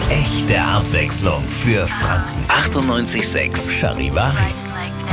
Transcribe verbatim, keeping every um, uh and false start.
Echte Abwechslung für Franken. achtundneunzig Komma sechs Charivari.